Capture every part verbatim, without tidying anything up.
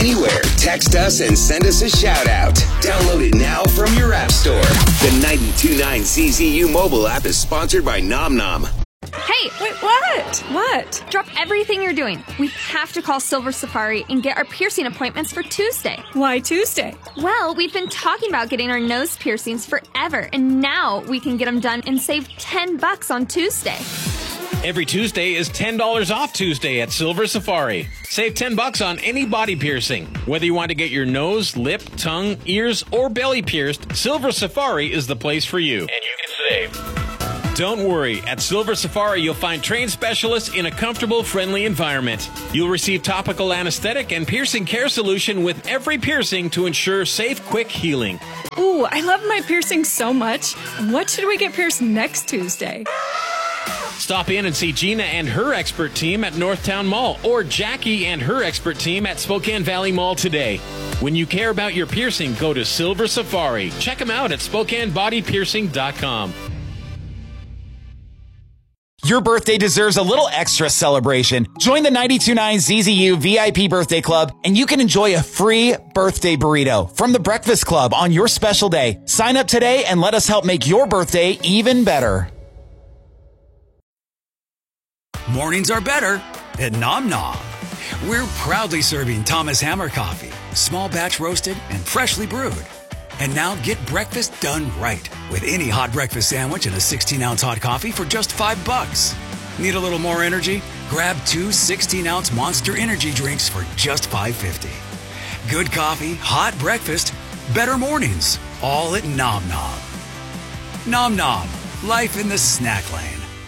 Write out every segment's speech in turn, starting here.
anywhere. Text us and send us a shout out. Download it now from your app store. The ninety-two point nine Z Z U mobile app is sponsored by Nom Nom. Hey! Wait, what? What? Drop everything you're doing. We have to call Silver Safari and get our piercing appointments for Tuesday. Why Tuesday? Well, we've been talking about getting our nose piercings forever, and now we can get them done and save ten bucks on Tuesday. Every Tuesday is ten dollars off Tuesday at Silver Safari. Save ten bucks on any body piercing. Whether you want to get your nose, lip, tongue, ears, or belly pierced, Silver Safari is the place for you. And you can save. Don't worry. At Silver Safari, you'll find trained specialists in a comfortable, friendly environment. You'll receive topical anesthetic and piercing care solution with every piercing to ensure safe, quick healing. Ooh, I love my piercing so much. What should we get pierced next Tuesday? Stop in and see Gina and her expert team at Northtown Mall or Jackie and her expert team at Spokane Valley Mall today. When you care about your piercing, go to Silver Safari. Check them out at Spokane Body Piercing dot com. Your birthday deserves a little extra celebration. Join the ninety-two point nine Z Z U V I P Birthday Club, and you can enjoy a free birthday burrito from the Breakfast Club on your special day. Sign up today and let us help make your birthday even better. Mornings are better at Nom Nom. We're proudly serving Thomas Hammer coffee, small batch roasted and freshly brewed. And now get breakfast done right with any hot breakfast sandwich and a sixteen ounce hot coffee for just five bucks. Need a little more energy? Grab two sixteen ounce Monster Energy drinks for just five fifty. Good coffee, hot breakfast, better mornings, all at Nom Nom. Nom Nom, life in the snack lane.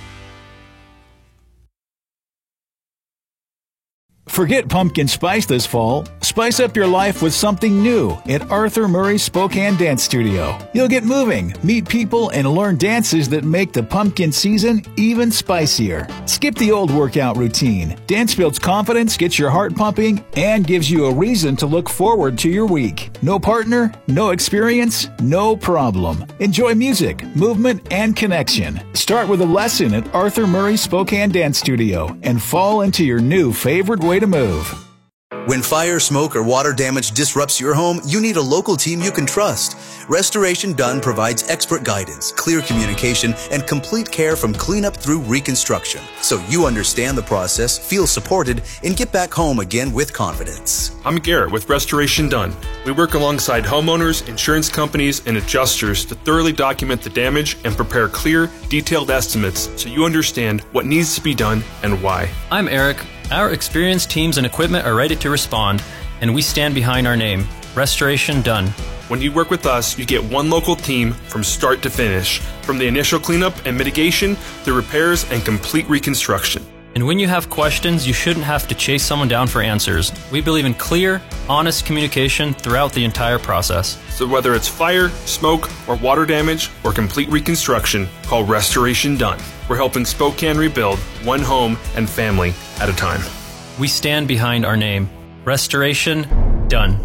Forget pumpkin spice this fall. Spice up your life with something new at Arthur Murray Spokane Dance Studio. You'll get moving, meet people, and learn dances that make the pumpkin season even spicier. Skip the old workout routine. Dance builds confidence, gets your heart pumping, and gives you a reason to look forward to your week. No partner, no experience, no problem. Enjoy music, movement, and connection. Start with a lesson at Arthur Murray Spokane Dance Studio and fall into your new favorite way to move. When fire, smoke, or water damage disrupts your home, you need a local team you can trust. Restoration Done provides expert guidance, clear communication, and complete care from cleanup through reconstruction, so you understand the process, feel supported, and get back home again with confidence. I'm Garrett with Restoration Done. We work alongside homeowners, insurance companies, and adjusters to thoroughly document the damage and prepare clear, detailed estimates so you understand what needs to be done and why. I'm Eric. Our experienced teams and equipment are ready to respond, and we stand behind our name, Restoration Done. When you work with us, you get one local team from start to finish, from the initial cleanup and mitigation to repairs and complete reconstruction. And when you have questions, you shouldn't have to chase someone down for answers. We believe in clear, honest communication throughout the entire process. So whether it's fire, smoke, or water damage, or complete reconstruction, call Restoration Done. We're helping Spokane rebuild one home and family at a time. We stand behind our name. Restoration Done.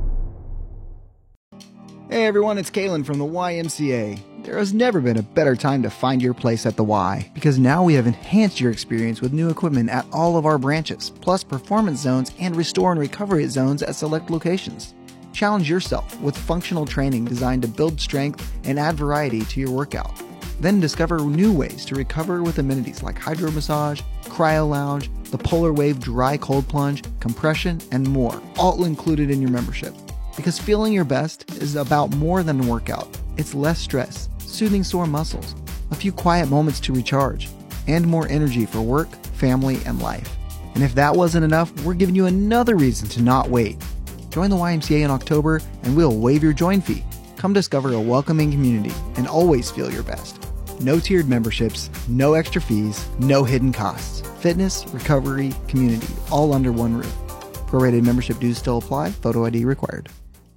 Hey everyone, it's Kalen from the Y M C A. There has never been a better time to find your place at the Y, because now we have enhanced your experience with new equipment at all of our branches, plus performance zones and restore and recovery zones at select locations. Challenge yourself with functional training designed to build strength and add variety to your workout. Then discover new ways to recover with amenities like hydro massage, cryo lounge, the Polar Wave dry cold plunge, compression, and more, all included in your membership. Because feeling your best is about more than a workout. It's less stress, soothing sore muscles, a few quiet moments to recharge, and more energy for work, family, and life. And if that wasn't enough, we're giving you another reason to not wait. Join the Y M C A in October and we'll waive your join fee. Come discover a welcoming community and always feel your best. No tiered memberships, no extra fees, no hidden costs. Fitness, recovery, community, all under one roof. Prorated membership dues still apply. Photo I D required.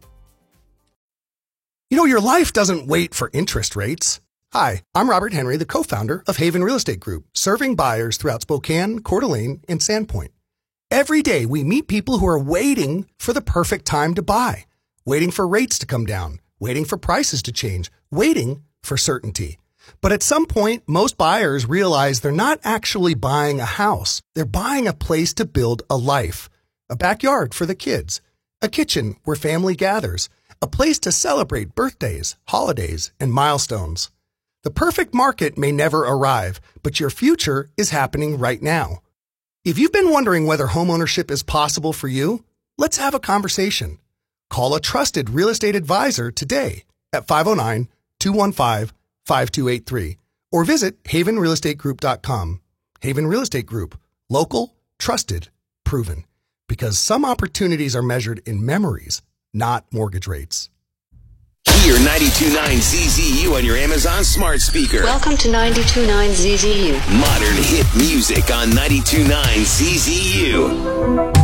You know, your life doesn't wait for interest rates. Hi, I'm Robert Henry, the co-founder of Haven Real Estate Group, serving buyers throughout Spokane, Coeur d'Alene, and Sandpoint. Every day, we meet people who are waiting for the perfect time to buy, waiting for rates to come down, waiting for prices to change, waiting for certainty. But at some point, most buyers realize they're not actually buying a house. They're buying a place to build a life, a backyard for the kids, a kitchen where family gathers, a place to celebrate birthdays, holidays, and milestones. The perfect market may never arrive, but your future is happening right now. If you've been wondering whether homeownership is possible for you, let's have a conversation. Call a trusted real estate advisor today at five oh nine, two one five, five two eight three or visit haven real estate group dot com. Haven Real Estate Group. Local, trusted, proven. Because some opportunities are measured in memories, not mortgage rates. Hear ninety-two point nine Z Z U on your Amazon smart speaker. Welcome to ninety-two point nine Z Z U. Modern hit music on ninety-two point nine Z Z U.